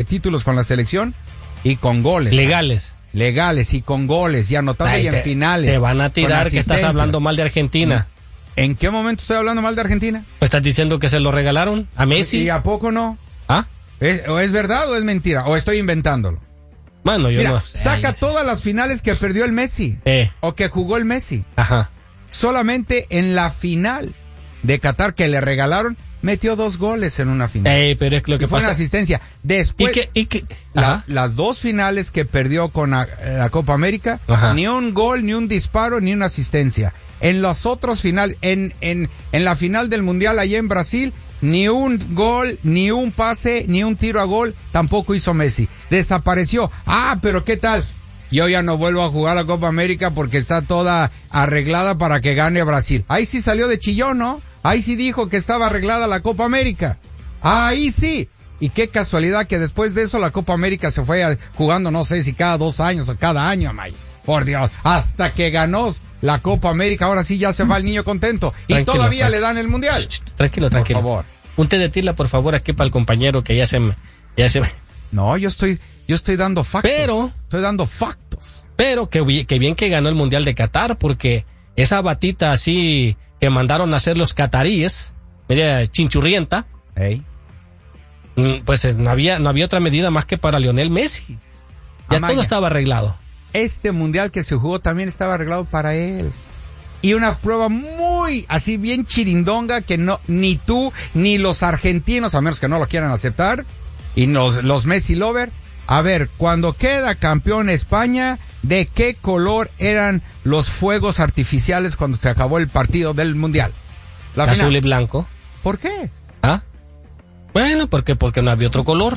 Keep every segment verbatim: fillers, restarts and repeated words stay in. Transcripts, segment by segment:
títulos con la selección y con goles. Legales. Legales y con goles y anotando y en te, finales. Te van a tirar que estás hablando mal de Argentina. ¿En qué momento estoy hablando mal de Argentina? Pues estás diciendo que se lo regalaron a Messi. ¿Y a poco no? ¿Ah? ¿Es, o es verdad o es mentira? ¿O estoy inventándolo? Bueno, yo Mira, no. saca Ay, todas las finales que perdió el Messi. Eh. O que jugó el Messi. Ajá. Solamente en la final de Qatar que le regalaron, metió dos goles en una final. Eh, pero es lo que y fue pasa. una asistencia. Después, ¿Y qué, y qué? la, las dos finales que perdió con la, la Copa América, Ajá. ni un gol, ni un disparo, ni una asistencia. En los otros finales, en, en, en la final del Mundial allá en Brasil, ni un gol, ni un pase, ni un tiro a gol, tampoco hizo Messi. Desapareció. Ah, pero ¿qué tal? Yo ya no vuelvo a jugar la Copa América porque está toda arreglada para que gane Brasil. Ahí sí salió de chillón, ¿no? Ahí sí dijo que estaba arreglada la Copa América. Ahí sí. Y qué casualidad que después de eso la Copa América se fue jugando, no sé si cada dos años o cada año, May. Por Dios, hasta que ganó la Copa América, ahora sí ya se va el niño contento. Y Tranquilo, todavía tranquilo. le dan el Mundial. Tranquilo, tranquilo. Por favor. Un té de tila, por favor, aquí para el compañero que ya se me... Ya se me... No, yo estoy, yo estoy dando factos. Pero... Estoy dando factos. Pero que, que bien que ganó el Mundial de Qatar, porque esa batita así que mandaron a hacer los cataríes, media chinchurrienta, Hey. pues no había, no había otra medida más que para Lionel Messi. Ya Amaya. todo estaba arreglado. Este Mundial que se jugó también estaba arreglado para él. Y una prueba muy, así bien chirindonga que no, ni tú, ni los argentinos, a menos que no lo quieran aceptar, y los, los Messi lover. A ver, cuando queda campeón España, ¿de qué color eran los fuegos artificiales cuando se acabó el partido del Mundial? La Azul final. y blanco. ¿Por qué? ¿Ah? Bueno, porque, porque no había otro color.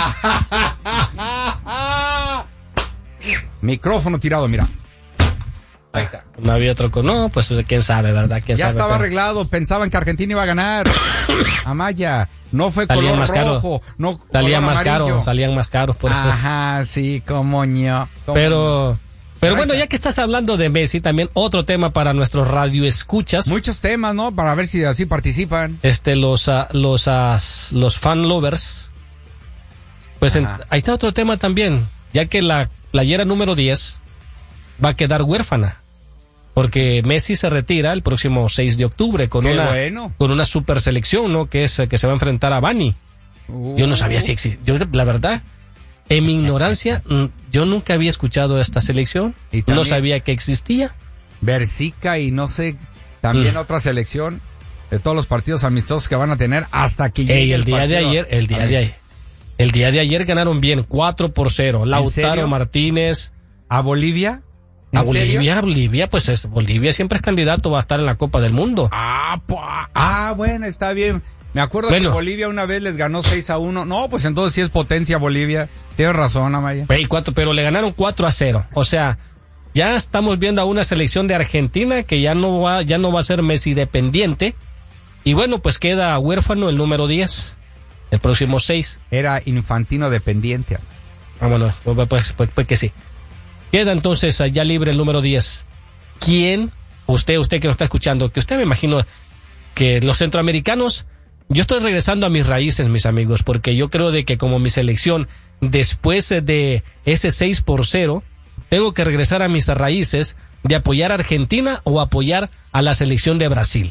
Ah, micrófono tirado, mira. Ahí está. No había otro color. No, pues quién sabe, ¿verdad? ¿Quién Ya sabe, estaba pero... arreglado, pensaban que Argentina iba a ganar. Amaya, no fue Salían color más rojo, caro. no Salían color más amarillo. caros, salían más caros por eso. Ajá, sí, como ño. Como Pero, pero Ahí bueno, está. ya que estás hablando de Messi, también otro tema para nuestros radioescuchas. muchos temas, ¿no? Para ver si así participan. Este, los, uh, los, uh, los fan lovers. Pues en, ahí está otro tema también, ya que la playera número diez va a quedar huérfana. Porque Messi se retira el próximo seis de octubre con Qué una, bueno. con una super selección, ¿no? Que es, que se va a enfrentar a Bani. Uh. Yo no sabía si existía. Yo, la verdad, en mi ignorancia, mm, yo nunca había escuchado esta selección. Y también- No sabía que existía. Bersica y no sé, también Mm. otra selección de todos los partidos amistosos que van a tener hasta que llegue Ey, el día de partido. ayer, el día A de ver, ayer, el día de ayer ganaron bien, cuatro por cero. Lautaro serio? Martínez. ¿A Bolivia? ¿En A serio? Bolivia, Bolivia, pues es, Bolivia siempre es candidato, va a estar en la Copa del Mundo. Ah, pa- ah, bueno, está bien. Me acuerdo Bueno. que Bolivia una vez les ganó seis a uno. No, pues entonces sí es potencia Bolivia. Tienes razón, Amaya. Ey, cuatro, pero le ganaron cuatro a cero. O sea, ya estamos viendo a una selección de Argentina que ya no va, ya no va a ser Messi dependiente. Y bueno, pues queda huérfano el número diez, el próximo seis. Era infantino dependiente. Vámonos, pues, pues, pues, pues que sí. Queda entonces ya libre el número diez. ¿Quién? Usted, usted que nos está escuchando, que usted me imagino que los centroamericanos, yo estoy regresando a mis raíces, mis amigos, porque yo creo de que como mi selección, después de ese seis por cero, tengo que regresar a mis raíces de apoyar a Argentina o apoyar a la selección de Brasil.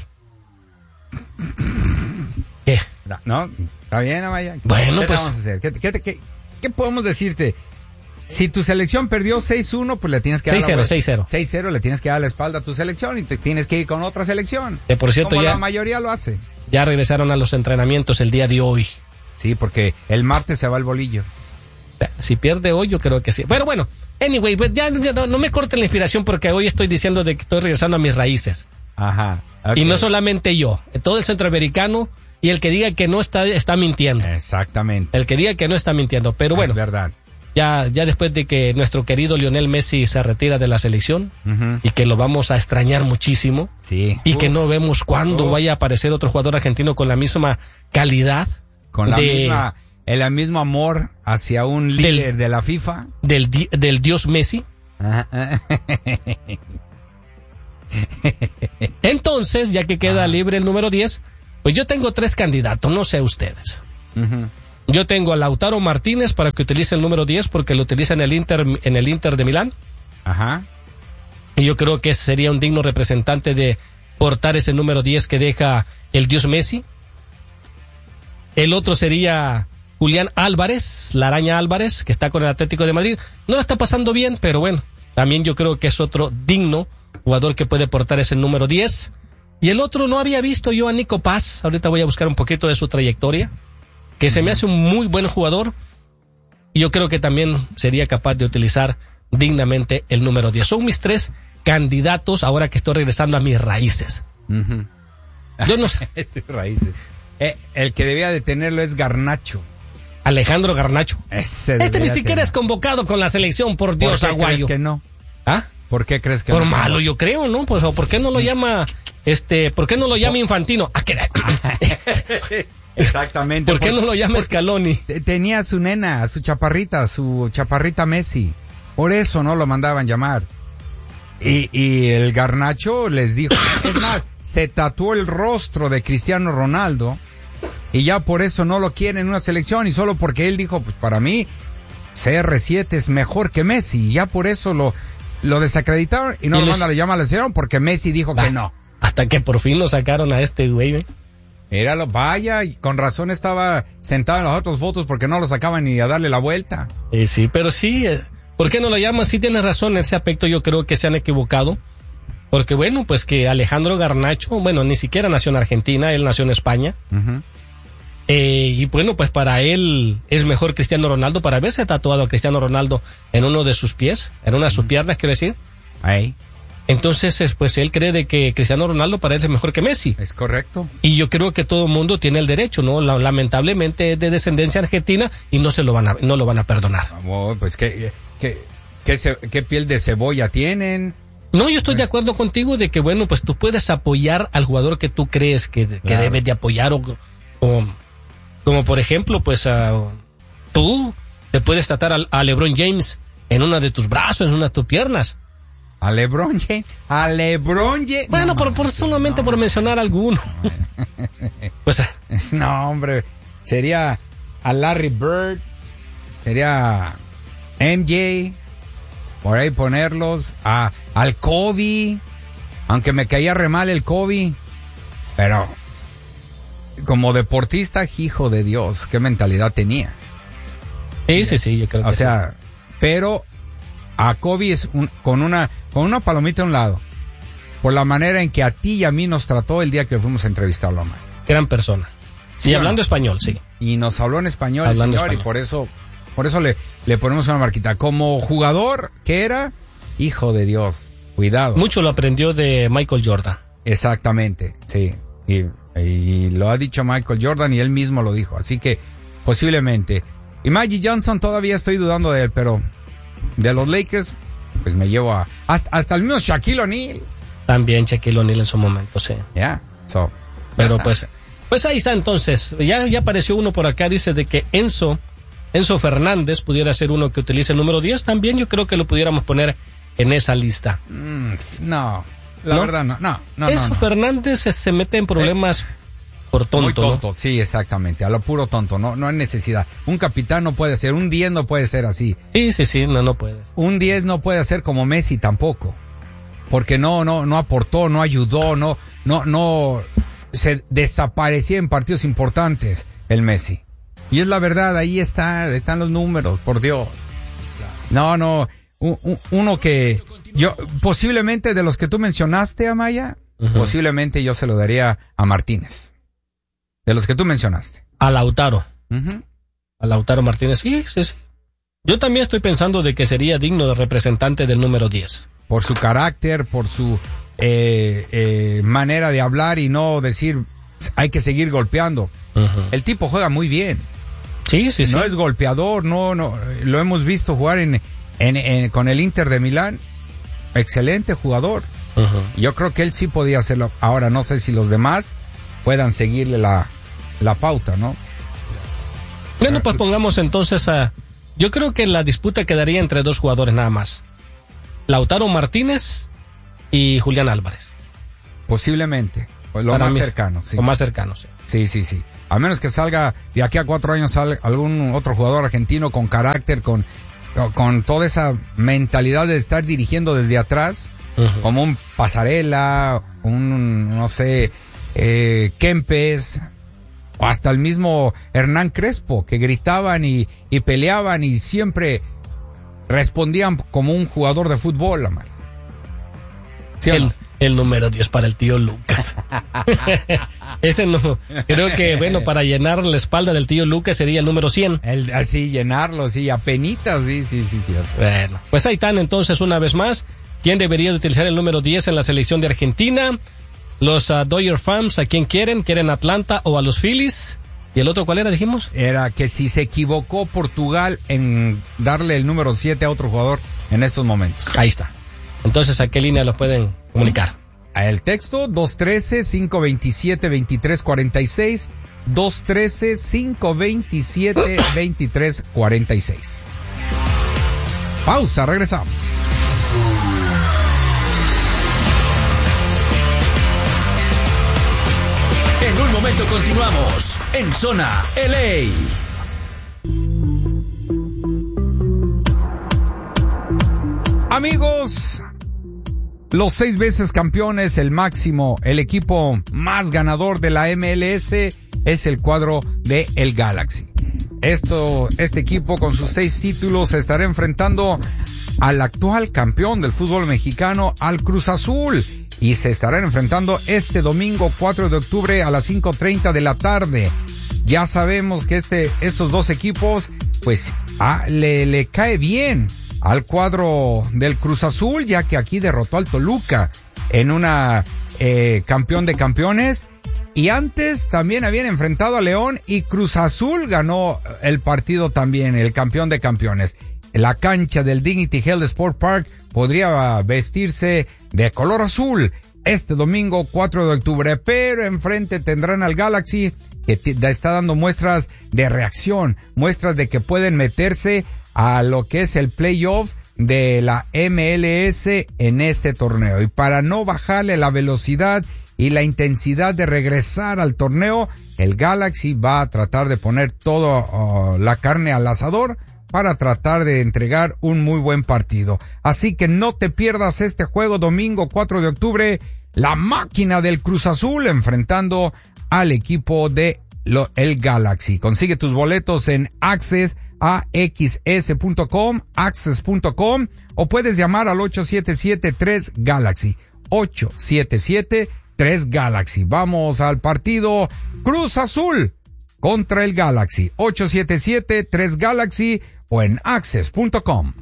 ¿Qué? No, está bien, Amaya. Bueno, ¿Qué pues- vamos a hacer? ¿Qué, qué, qué, qué podemos decirte? Si tu selección perdió seis uno, pues le tienes que dar seis cero, la seis cero. seis cero, le tienes que dar la espalda a tu selección y te tienes que ir con otra selección. Que por cierto Como ya- la mayoría lo hace. Ya regresaron a los entrenamientos el día de hoy. Sí, porque el martes se va el bolillo. Si pierde hoy, yo creo que sí. Pero bueno, anyway, pues ya, ya no, no me corten la inspiración porque hoy estoy diciendo de que estoy regresando a mis raíces. Ajá. Y no solamente yo, todo el centroamericano y el que diga que no está, está mintiendo. Exactamente. El que diga que no está mintiendo. Pero bueno, Es verdad. ya, ya después de que nuestro querido Lionel Messi se retira de la selección Ujú. y que lo vamos a extrañar muchísimo Sí. y Uf, que no vemos cuándo uf. vaya a aparecer otro jugador argentino con la misma calidad. Con la de- misma, el mismo amor hacia un Del- líder de la FIFA. Del, di- del dios Messi. Ajá. Entonces, ya que queda Ah. libre el número diez, pues yo tengo tres candidatos, no sé ustedes. Ujú. Yo tengo a Lautaro Martínez para que utilice el número diez porque lo utiliza en el Inter, en el Inter de Milán. Ajá. Y yo creo que sería un digno representante de portar ese número diez que deja el dios Messi. El otro sería Julián Álvarez, la araña Álvarez, que está con el Atlético de Madrid. No la está pasando bien, pero bueno, también yo creo que es otro digno jugador que puede portar ese número diez. Y el otro no había visto yo a Nico Paz. Ahorita voy a buscar un poquito de su trayectoria, que se me hace un muy buen jugador. Y yo creo que también sería capaz de utilizar dignamente el número diez. Son mis tres candidatos ahora que estoy regresando a mis raíces. Uh-huh. Yo no sé. raíces. Eh, el que debía de tenerlo es Garnacho. Alejandro Garnacho. Ese este ni siquiera tener. es convocado con la selección, por Dios, ¿Por qué aguayo. crees que no? ¿Ah? ¿Por qué crees que por no? Por malo, yo creo, ¿no? Pues, ¿por qué no lo llama, este, por qué no lo llama Infantino? ¿A qué? Exactamente. ¿Por qué no lo llama Scaloni? Tenía a su nena, a su chaparrita, su chaparrita Messi. Por eso no lo mandaban llamar. Y, y el Garnacho les dijo, es más, se tatuó el rostro de Cristiano Ronaldo y ya por eso no lo quiere en una selección y solo porque él dijo, pues para mí C R siete es mejor que Messi y ya por eso lo, lo desacreditaron y no ¿Y lo les... mandan a llamar a la selección porque Messi dijo bah, que no. Hasta que por fin lo sacaron a este güey, ¿eh? Míralo, vaya, y con razón estaba sentado en las otras fotos porque no lo sacaban ni a darle la vuelta. Eh, sí, pero sí, eh, ¿por qué no lo llaman? Sí tienes razón, en ese aspecto yo creo que se han equivocado. Porque bueno, pues que Alejandro Garnacho, bueno, ni siquiera nació en Argentina, él nació en España. Uh-huh. Eh, y bueno, pues para él es mejor Cristiano Ronaldo, para haberse tatuado a Cristiano Ronaldo en uno de sus pies, en una de sus uh-huh. piernas, quiero decir. Ahí. Entonces, pues él cree de que Cristiano Ronaldo para él es mejor que Messi. Es correcto. Y yo creo que todo el mundo tiene el derecho, ¿no? Lamentablemente es de descendencia argentina y no se lo van a, no lo van a perdonar. Oh, pues qué, qué, qué, se, qué piel de cebolla tienen. No, yo estoy de acuerdo contigo de que, bueno, pues tú puedes apoyar al jugador que tú crees que, que claro. debes de apoyar o, o como por ejemplo, pues uh, tú te puedes tratar a, a LeBron James en una de tus brazos, en una de tus piernas. A LeBron James, a LeBron James. Bueno, no, por, por solamente no, por mencionar alguno. Pues no, hombre, sería a Larry Bird, sería M J, por ahí ponerlos, a al Kobe, aunque me caía re mal el Kobe, pero como deportista, hijo de Dios, qué mentalidad tenía. Sí, sí, sí, yo creo que o sea, sí. Pero a Kobe es un, con una con una palomita a un lado, por la manera en que a ti y a mí nos trató el día que fuimos a entrevistarlo, hombre. Gran persona. ¿Sí y hablando no? español, sí. Y nos habló en español hablando el señor español. Y por eso por eso le, le ponemos una marquita. Como jugador que era, hijo de Dios, cuidado. Mucho lo aprendió de Michael Jordan. Exactamente, sí. Y, y lo ha dicho Michael Jordan y él mismo lo dijo. Así que posiblemente. Y Magic Johnson todavía estoy dudando de él, pero de los Lakers, pues me llevo a... Hasta, hasta el mismo Shaquille O'Neal. También Shaquille O'Neal en su momento, sí. Ya, yeah, so, pero pues... Pues ahí está entonces. Ya, ya apareció uno por acá, dice de que Enzo... Enzo Fernández pudiera ser uno que utilice el número diez. También yo creo que lo pudiéramos poner en esa lista. Mm, no, la ¿No? verdad no. no, no Enzo no, no. Fernández se, se mete en problemas... Eh. Por tonto, Muy tonto, ¿no? Sí, exactamente, a lo puro tonto, no no hay necesidad. Un capitán no puede ser, un diez no puede ser así. Sí, sí, sí, no, no puedes. Un diez no puede ser como Messi tampoco, porque no, no, no aportó, no ayudó, no, no, no, se desaparecía en partidos importantes el Messi. Y es la verdad, ahí está, están los números, por Dios. No, no, un, un, uno que, yo, posiblemente de los que tú mencionaste, Amaya, uh-huh. posiblemente yo se lo daría a Martínez. De los que tú mencionaste. A Lautaro. Uh-huh. A Lautaro Martínez. Sí, sí, sí. Yo también estoy pensando de que sería digno de representante del número diez. Por su carácter, por su eh, eh, manera de hablar y no decir hay que seguir golpeando. Uh-huh. El tipo juega muy bien. Sí, sí, sí. No es golpeador, no, no. Lo hemos visto jugar en, en, en con el Inter de Milán. Excelente jugador. Uh-huh. Yo creo que él sí podía hacerlo. Ahora no sé si los demás puedan seguirle la, la pauta, ¿no? Bueno, pues pongamos entonces a... Yo creo que la disputa quedaría entre dos jugadores nada más. Lautaro Martínez y Julián Álvarez. Posiblemente. Lo Para más mí, cercano, sí. Lo más cercano, sí. Sí, sí, sí. a menos que salga de aquí a cuatro años salga algún otro jugador argentino con carácter, con, con toda esa mentalidad de estar dirigiendo desde atrás, uh-huh. como un Pasarela, un, no sé, eh, Kempes, o hasta el mismo Hernán Crespo, que gritaban y, y peleaban y siempre respondían como un jugador de fútbol, Amar. ¿Sí o no? el, el número diez para el tío Lucas. Ese no, creo que, bueno, para llenar la espalda del tío Lucas sería el número cien. El, así, llenarlo, sí, apenitas, sí, sí, sí, cierto. Bueno, pues ahí están entonces una vez más. ¿Quién debería de utilizar el número diez en la selección de Argentina? Los uh, Dodger fans, ¿a quién quieren? ¿Quieren Atlanta o a los Phillies? ¿Y el otro cuál era, dijimos? Era que si se equivocó Portugal en darle el número siete a otro jugador en estos momentos. Ahí está. Entonces, ¿a qué línea lo pueden comunicar? El texto dos uno tres, cinco dos siete, dos tres cuatro seis, dos uno tres, cinco dos siete, dos tres cuatro seis. Pausa, regresamos. En un momento continuamos en Zona L A. Amigos, los seis veces campeones, el máximo, el equipo más ganador de la M L S es el cuadro de el Galaxy. Esto, este equipo con sus seis títulos se estará enfrentando al actual campeón del fútbol mexicano, al Cruz Azul, y se estarán enfrentando este domingo cuatro de octubre a las cinco treinta de la tarde. Ya sabemos que este, estos dos equipos, pues, ah, le, le cae bien al cuadro del Cruz Azul, ya que aquí derrotó al Toluca en una eh, campeón de campeones, y antes también habían enfrentado a León y Cruz Azul ganó el partido también, el campeón de campeones. La cancha del Dignity Health Sport Park podría vestirse de color azul este domingo cuatro de octubre, pero enfrente tendrán al Galaxy, que t- está dando muestras de reacción, muestras de que pueden meterse a lo que es el playoff de la M L S en este torneo. Y para no bajarle la velocidad y la intensidad de regresar al torneo, el Galaxy va a tratar de poner toda uh, la carne al asador para tratar de entregar un muy buen partido. Así que no te pierdas este juego domingo cuatro de octubre, la máquina del Cruz Azul enfrentando al equipo de lo, el Galaxy. Consigue tus boletos en Access A X S punto com, access punto com, o puedes llamar al ocho siete siete tres Galaxy, ocho siete siete tres Galaxy. Vamos al partido Cruz Azul contra el Galaxy, ocho siete siete tres Galaxy o en access punto com.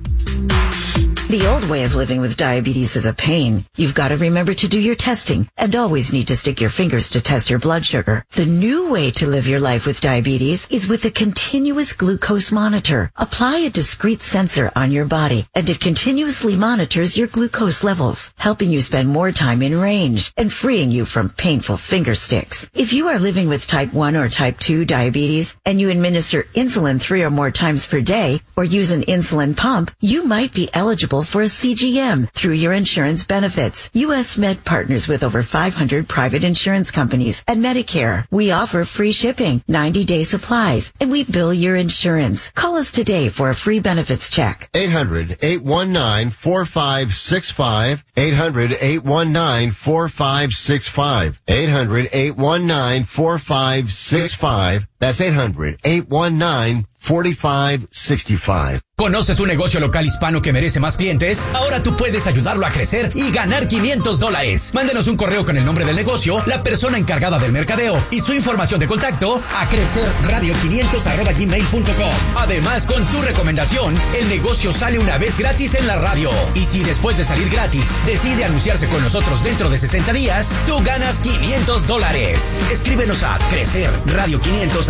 The old way of living with diabetes is a pain. You've got to remember to do your testing and always need to stick your fingers to test your blood sugar. The new way to live your life with diabetes is with a continuous glucose monitor. Apply a discrete sensor on your body and it continuously monitors your glucose levels, helping you spend more time in range and freeing you from painful finger sticks. If you are living with type one or type two diabetes and you administer insulin three or more times per day or use an insulin pump, you might be eligible for a C G M through your insurance benefits. U S Med partners with over five hundred private insurance companies and Medicare. We offer free shipping, ninety day supplies, and we bill your insurance. Call us today for a free benefits check. eight hundred, eight one nine, four five six five. eight hundred, eight one nine, four five six five. eight hundred, eight one nine, four five six five. That's eight hundred, eight one nine, four five six five. ¿Conoces un negocio local hispano que merece más clientes? Ahora tú puedes ayudarlo a crecer y ganar quinientos dólares. Mándenos un correo con el nombre del negocio, la persona encargada del mercadeo y su información de contacto a crecerradio quinientos arroba gmail punto com. Además, con tu recomendación, el negocio sale una vez gratis en la radio. Y si después de salir gratis decide anunciarse con nosotros dentro de sesenta días, tú ganas quinientos dólares. Escríbenos a crecerradio quinientos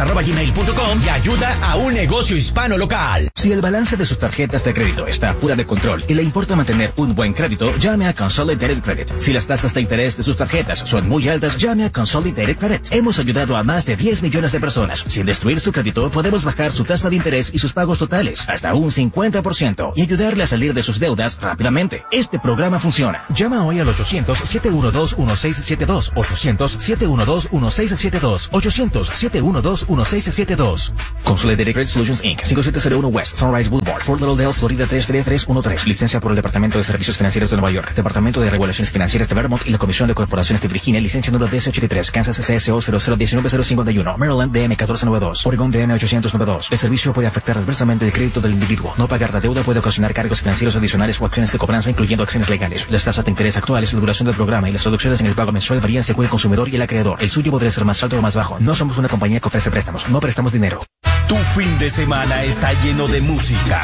arroba gmail punto com y ayuda a un negocio hispano local. Si el balance de sus tarjetas de crédito está fuera de control y le importa mantener un buen crédito, llame a Consolidated Credit. Si las tasas de interés de sus tarjetas son muy altas, llame a Consolidated Credit. Hemos ayudado a más de diez millones de personas. Sin destruir su crédito, podemos bajar su tasa de interés y sus pagos totales hasta un cincuenta por ciento y ayudarle a salir de sus deudas rápidamente. Este programa funciona. Llama hoy al ochocientos, siete uno dos, uno seis siete dos, ochocientos, siete uno dos, uno seis siete dos, ochocientos, siete uno dos, uno seis siete dos. Consolidated Credit Solutions incorporated. cinco siete cero uno West Sunrise Boulevard, Fort Lauderdale, Florida tres tres tres uno tres. Licencia por el Departamento de Servicios Financieros de Nueva York, Departamento de Regulaciones Financieras de Vermont y la Comisión de Corporaciones de Virginia. Licencia número D S ochenta y tres, Kansas C S O cero cero uno nueve cero cinco uno, Maryland D M catorce noventa y dos, Oregon D M ochocientos noventa y dos. El servicio puede afectar adversamente el crédito del individuo. No pagar la deuda puede ocasionar cargos financieros adicionales o acciones de cobranza, incluyendo acciones legales. Las tasas de interés actuales, la duración del programa y las reducciones en el pago mensual varían según el consumidor y el acreedor. El suyo podría ser más alto o más bajo. No somos una compañía que ofrece préstamos. No prestamos dinero. Tu fin de semana está lleno de música,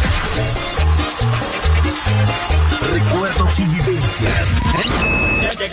recuerdos y vivencias.